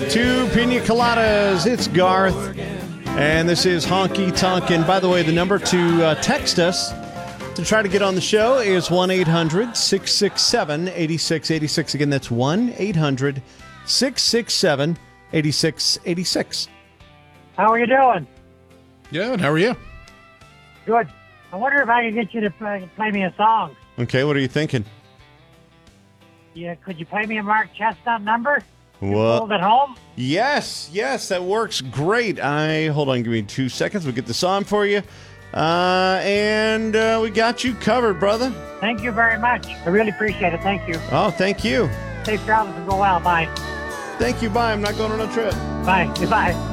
Two pina coladas. It's Garth. And this is Honky Tonk. And by the way, the number to text us to try to get on the show is 1-800-667-8686. Again, that's 1-800-667-8686. How are you doing? Yeah, and how are you? Good. I wonder if I could get you to play me a song. Okay, what are you thinking? Yeah, could you play me a Mark Chestnut number? What? Hold it home? Yes, that works great. Hold on, give me 2 seconds. We'll get the song for you. And we got you covered, brother. Thank you very much. I really appreciate it. Thank you. Oh, thank you. Safe travels and go well. Bye. Thank you. Bye. I'm not going on a trip. Bye. Goodbye.